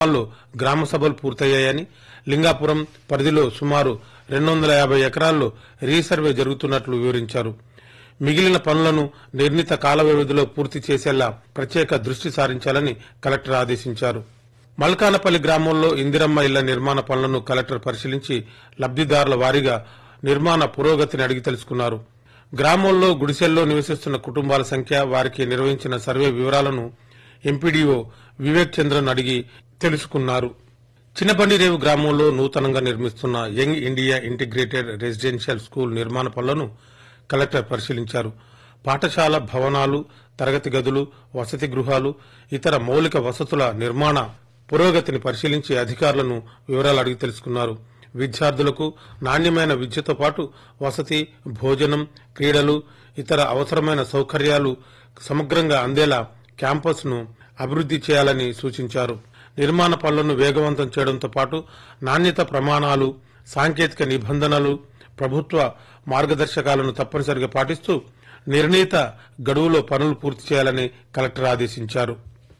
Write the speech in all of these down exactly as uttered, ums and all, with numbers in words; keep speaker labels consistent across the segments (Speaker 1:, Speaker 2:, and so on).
Speaker 1: గ్రామాల్లో గ్రామ సభలు పూర్తయ్యాయని, లింగాపురం పరిధిలో సుమారు రెండు వందల యాభై ఎకరాల్లో రీసర్వే జరుగుతున్నట్లు వివరించారు. మిగిలిన పనులను నిర్ణీత కాల వ్యవధిలో పూర్తి చేసేలా ప్రత్యేక దృష్టి సారించాలని కలెక్టర్ ఆదేశించారు. మల్కానపల్లి గ్రామంలో ఇందిరమ్మ ఇళ్ల నిర్మాణ పనులను కలెక్టర్ పరిశీలించి లబ్దిదారుల వారీగా నిర్మాణ పురోగతిని అడిగి తెలుసుకున్నారు. గ్రామంలో గుడిసెల్లో నివసిస్తున్న కుటుంబాల సంఖ్య, వారికి నిర్వహించిన సర్వే వివరాలను ఎంపీడీఓ వివేక్ చంద్రన్ అడిగి తెలుసుకున్నారు. చిన్నబండిరేవు గ్రామంలో నూతనంగా నిర్మిస్తున్న young India integrated residential school నిర్మాణ పనులను కలెక్టర్ పరిశీలించారు. పాఠశాల భవనాలు, తరగతి గదులు, వసతి గృహాలు, ఇతర మౌలిక వసతుల నిర్మాణ పురోగతిని పరిశీలించి అధికారులను వివరాలు అడిగి తెలుసుకున్నారు. విద్యార్థులకు నాణ్యమైన విద్యతో పాటు వసతి, భోజనం, క్రీడలు, ఇతర అవసరమైన సౌకర్యాలు సమగ్రంగా అందేలా క్యాంపస్ ను అభివృద్ది చేయాలని సూచించారు. నిర్మాణ పనులను వేగవంతం చేయడంతో పాటు నాణ్యత ప్రమాణాలు, సాంకేతిక నిబంధనలు, ప్రభుత్వ మార్గదర్శకాలను తప్పనిసరిగా పాటిస్తూ నిర్ణీత గడువులో పనులు పూర్తి చేయాలని కలెక్టర్ ఆదేశించారు.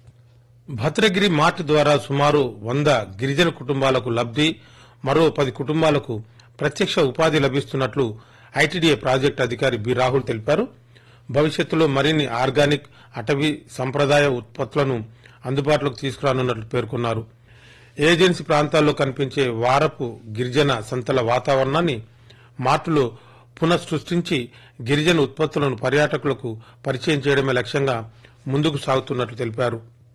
Speaker 1: భద్రగిరి మార్ట్ ద్వారా సుమారు వంద గిరిజన కుటుంబాలకు లబ్ది, మరో పది కుటుంబాలకు ప్రత్యక్ష ఉపాధి లభిస్తున్నట్లు ఐటీడీఏ ప్రాజెక్టు అధికారి బి రాహుల్ తెలిపారు. భవిష్యత్తులో మరిన్ని ఆర్గానిక్, అటవీ సంప్రదాయ ఉత్పత్తులను అందుబాటులోకి తీసుకురానున్నట్లు పేర్కొన్నారు. ఏజెన్సీ ప్రాంతాల్లో కనిపించే వారపు గిరిజన సంతల వాతావరణాన్ని మార్టులో పునఃసృష్టించి గిరిజన ఉత్పత్తులను పర్యాటకులకు పరిచయం చేయడమే లక్ష్యంగా ముందుకు సాగుతున్నట్లు తెలిపారు.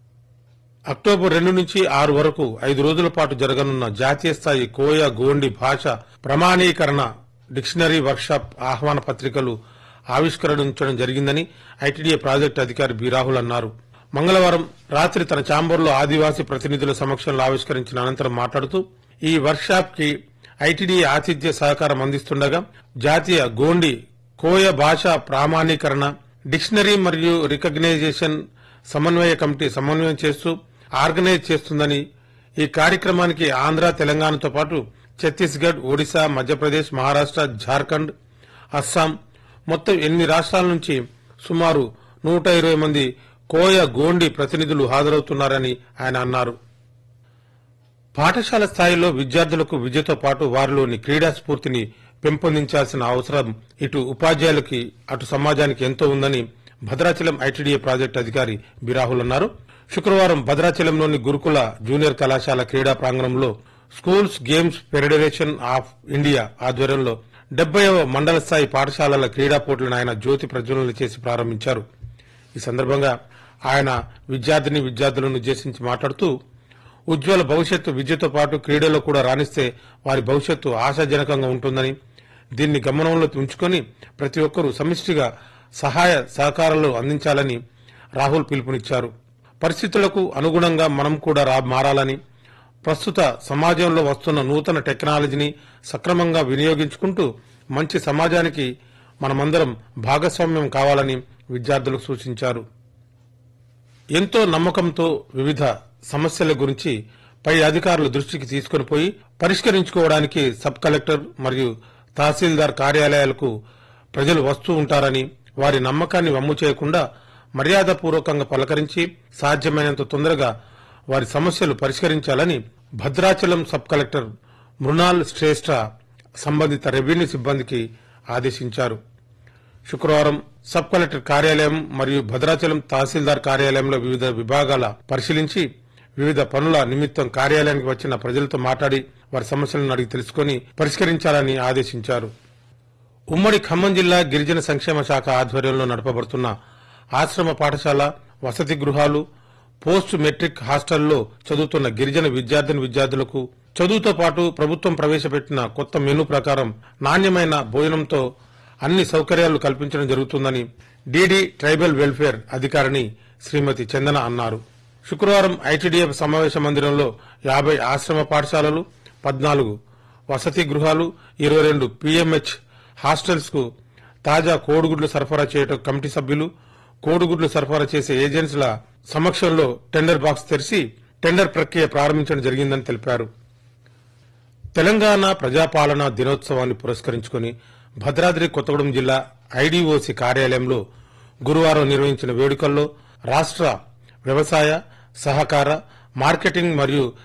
Speaker 1: అక్టోబర్ రెండు నుంచి ఆరు వరకు ఐదు రోజుల పాటు జరగనున్న జాతీయ స్థాయి కోయ గోండి భాష ప్రమాణీకరణ డిక్షనరీ వర్క్షాప్ ఆహ్వాన పత్రికలు ఆవిష్కరించడం జరిగిందని ఐటీడీఏ ప్రాజెక్టు అధికారి బి రాహుల్ అన్నారు. మంగళవారం రాత్రి తన ఛాంబర్లో ఆదివాసీ ప్రతినిధుల సమక్షంలో ఆవిష్కరించిన అనంతరం మాట్లాడుతూ, ఈ వర్క్షాప్ కి ఐటీడీఏ ఆతిథ్య సహకారం అందిస్తుండగా జాతీయ గోండి కోయ భాష ప్రామాణీకరణ డిక్షనరీ మరియు రికగ్నైజేషన్ సమన్వయ కమిటీ సమన్వయం చేస్తూ ఆర్గనైజ్ చేస్తుందని, ఈ కార్యక్రమానికి ఆంధ్ర, తెలంగాణతో పాటు ఛత్తీస్గఢ్, ఒడిశా, మధ్యప్రదేశ్, మహారాష్ట్ర, జార్ఖండ్, అస్సాం మొత్తం ఎనిమిది రాష్ట్రాల నుంచి సుమారు నూట ఇరవై మంది కోయ గోండి ప్రతినిధులు హాజరవుతున్నారని ఆయన అన్నారు. పాఠశాల స్థాయిలో విద్యార్థులకు విద్యతో పాటు వారిలోని క్రీడా స్ఫూర్తిని పెంపొందించాల్సిన అవసరం ఇటు ఉపాధ్యాయులకి, అటు సమాజానికి ఎంతో ఉందని భద్రాచలం ఐటీడీఏ ప్రాజెక్టు అధికారి బి రాహుల్ అన్నారు. శుక్రవారం భద్రాచలంలోని గురుకుల జూనియర్ కళాశాల క్రీడా ప్రాంగణంలో schools games federation of India ఆధ్వర్యంలో డెబ్బైవ మండల స్థాయి పాఠశాలల క్రీడా పోటీలను ఆయన జ్యోతి ప్రజ్వలన చేసి ప్రారంభించారు. ఈ సందర్భంగా ఆయన విద్యార్థిని విద్యార్థులను ఉద్దేశించి మాట్లాడుతూ, ఉజ్వల భవిష్యత్తు విద్యతో పాటు క్రీడల్లో కూడా రాణిస్తే వారి భవిష్యత్తు ఆశాజనకంగా ఉంటుందని, దీన్ని గమనంలో ఉంచుకొని ప్రతి ఒక్కరూ సమిష్టిగా సహాయ సహకారాలు అందించాలని రాహుల్ పిలుపునిచ్చారు. పరిస్థితులకు అనుగుణంగా మనం కూడా మారాలని, ప్రస్తుత సమాజంలో వస్తున్న నూతన టెక్నాలజీని సక్రమంగా వినియోగించుకుంటూ మంచి సమాజానికి మనమందరం భాగస్వామ్యం కావాలని విద్యార్థులకు సూచించారు. ఎంతో నమ్మకంతో వివిధ సమస్యల గురించి పై అధికారుల దృష్టికి తీసుకుని పోయి పరిష్కరించుకోవడానికి సబ్ కలెక్టర్ మరియు తహసీల్దార్ కార్యాలయాలకు ప్రజలు వస్తూ ఉంటారని, వారి నమ్మకాన్ని వమ్ము చేయకుండా మర్యాదపూర్వకంగా పలకరించి సాధ్యమైనంత తొందరగా వారి సమస్యలు పరిష్కరించాలని భద్రాచలం సబ్ కలెక్టర్ మృణాల్ శ్రేష్ఠ సంబంధిత రెవెన్యూ సిబ్బందికి ఆదేశించారు. శుక్రవారం సబ్ కలెక్టర్ కార్యాలయం మరియు భద్రాచలం తహసీల్దార్ కార్యాలయంలో వివిధ విభాగాల పరిశీలించి వివిధ పనుల నిమిత్తం కార్యాలయానికి వచ్చిన ప్రజలతో మాట్లాడి వారి సమస్యలను అడిగి తెలుసుకుని పరిష్కరించాలని ఆదేశించారు. ఉమ్మడి ఖమ్మం జిల్లా గిరిజన సంక్షేమ శాఖ ఆధ్వర్యంలో నడపబడుతున్న ఆశ్రమ పాఠశాల, వసతి గృహాలు, పోస్ట్ మెట్రిక్ హాస్టల్లో చదువుతున్న గిరిజన విద్యార్థిని విద్యార్థులకు చదువుతో పాటు ప్రభుత్వం ప్రవేశపెట్టిన కొత్త మెనూ ప్రకారం నాణ్యమైన భోజనంతో అన్ని సౌకర్యాలు కల్పించడం జరుగుతుందని డీడీ ట్రైబల్ వెల్ఫేర్ అధికారిని శ్రీమతి చందన అన్నారు. శుక్రవారం ఐటీడీఏ సమావేశ మందిరంలో యాభై ఆశ్రమ పాఠశాలలు, పద్నాలుగు వసతి గృహాలు, ఇరవై రెండు పీఎంహెచ్ హాస్టల్స్ కు తాజా కోడిగుడ్లు సరఫరా చేయటం కమిటీ సభ్యులు, కోడిగుడ్లు సరఫరా చేసే ఏజెన్సీల సమక్షంలో టెండర్ బాక్స్ తెరిచి టెండర్ ప్రక్రియ ప్రారంభించడం జరిగిందని తెలిపారు. తెలంగాణ ప్రజాపాలన దినోత్సవాన్ని పురస్కరించుకుని భద్రాద్రి కొత్తగూడెం జిల్లా ఐడీఓసీ కార్యాలయంలో గురువారం నిర్వహించిన వేడుకల్లో రాష్ట్ర వ్యవసాయ, సహకార మార్కెటింగ్ మరియు